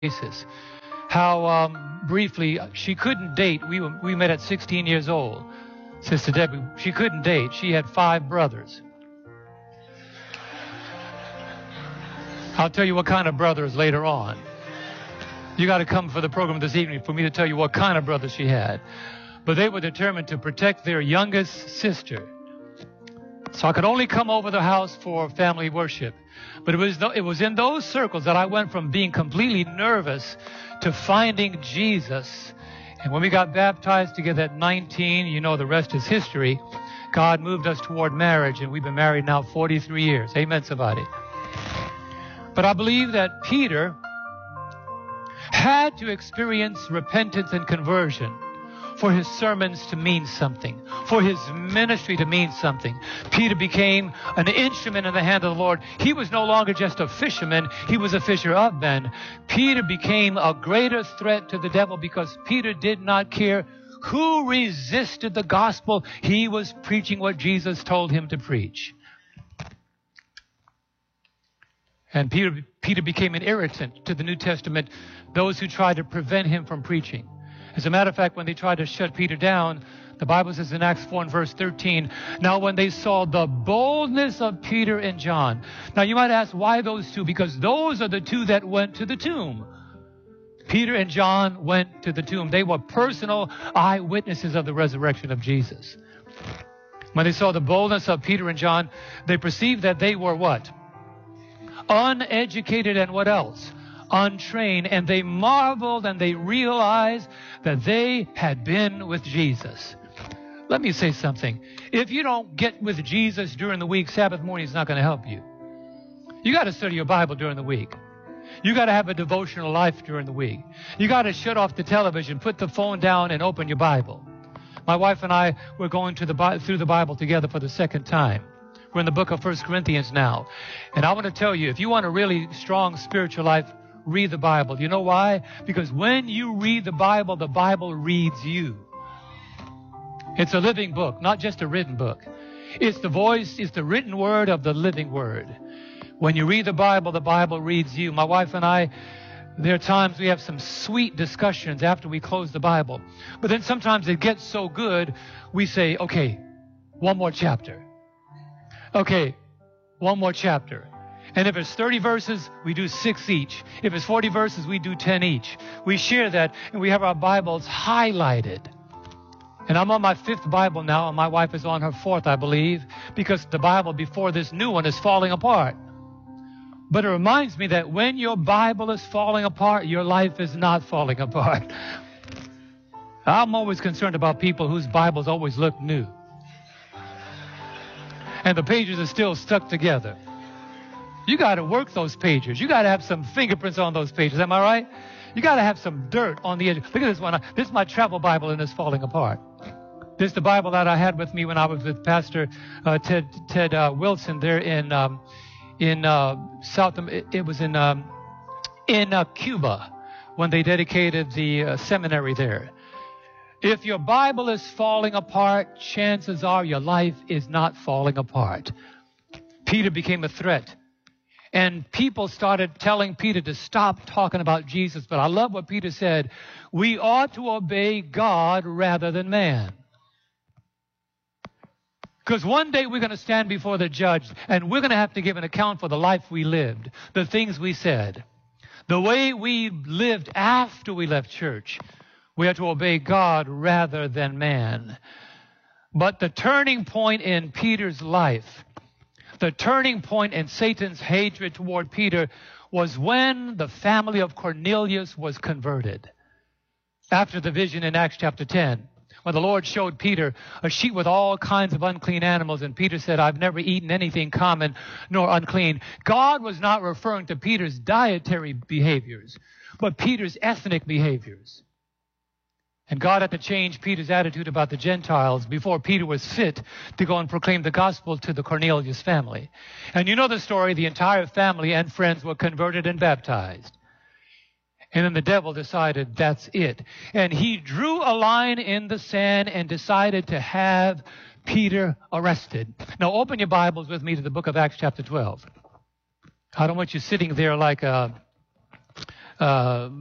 basis. How briefly she couldn't date. We met at 16 years old. Sister Debbie, she couldn't date. She had 5 brothers. I'll tell you what kind of brothers later on. You got to come for the program this evening for me to tell you what kind of brothers she had. But they were determined to protect their youngest sister. So I could only come over the house for family worship. But it was in those circles that I went from being completely nervous to finding Jesus. And when we got baptized together at 19, you know the rest is history. God moved us toward marriage, and we've been married now 43 years. Amen, somebody. But I believe that Peter had to experience repentance and conversion for his sermons to mean something, for his ministry to mean something. Peter became an instrument in the hand of the Lord. He was no longer just a fisherman. He was a fisher of men. Peter became a greater threat to the devil because Peter did not care who resisted the gospel. He was preaching what Jesus told him to preach. And Peter became an irritant to the New Testament, those who tried to prevent him from preaching. As a matter of fact, when they tried to shut Peter down, the Bible says in Acts 4 and verse 13, now when they saw the boldness of Peter and John. Now you might ask, why those two? Because those are the two that went to the tomb. Peter and John went to the tomb. They were personal eyewitnesses of the resurrection of Jesus. When they saw the boldness of Peter and John, they perceived that they were what? Uneducated and what else? Untrained, and they marveled and they realized that they had been with Jesus. Let me say something. If you don't get with Jesus during the week, Sabbath morning is not going to help you. You got to study your Bible during the week. You got to have a devotional life during the week. You got to shut off the television, put the phone down, and open your Bible. My wife and I were going through the Bible together for the second time. We're in the book of 1 Corinthians now. And I want to tell you, if you want a really strong spiritual life, read the Bible. You know why? Because when you read the Bible reads you. It's a living book, not just a written book. It's the voice, it's the written word of the living word. When you read the Bible reads you. My wife and I, there are times we have some sweet discussions after we close the Bible. But then sometimes it gets so good, we say, okay, one more chapter. Okay, one more chapter. And if it's 30 verses, we do 6 each. If it's 40 verses, we do 10 each. We share that, and we have our Bibles highlighted. And I'm on my 5th Bible now, and my wife is on her 4th, I believe, because the Bible before this new one is falling apart. But it reminds me that when your Bible is falling apart, your life is not falling apart. I'm always concerned about people whose Bibles always look new. And the pages are still stuck together. You got to work those pages. You got to have some fingerprints on those pages. Am I right? You got to have some dirt on the edge. Look at this one. This is my travel Bible, and it's falling apart. This is the Bible that I had with me when I was with Pastor Ted Wilson there in South. It was in Cuba when they dedicated the seminary there. If your Bible is falling apart, chances are your life is not falling apart. Peter became a threat. And people started telling Peter to stop talking about Jesus. But I love what Peter said. We ought to obey God rather than man. Because one day we're going to stand before the judge, and we're going to have to give an account for the life we lived, the things we said, the way we lived after we left church. We have to obey God rather than man. But the turning point in Peter's life, the turning point in Satan's hatred toward Peter, was when the family of Cornelius was converted. After the vision in Acts chapter 10, when the Lord showed Peter a sheet with all kinds of unclean animals, and Peter said, I've never eaten anything common nor unclean. God was not referring to Peter's dietary behaviors, but Peter's ethnic behaviors. And God had to change Peter's attitude about the Gentiles before Peter was fit to go and proclaim the gospel to the Cornelius family. And you know the story. The entire family and friends were converted and baptized. And then the devil decided that's it. And he drew a line in the sand and decided to have Peter arrested. Now open your Bibles with me to the book of Acts chapter 12. I don't want you sitting there like a